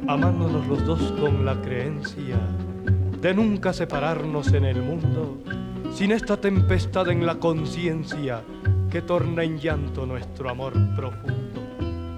amándonos los dos con la creencia de nunca separarnos en el mundo, sin esta tempestad en la conciencia que torna en llanto nuestro amor profundo.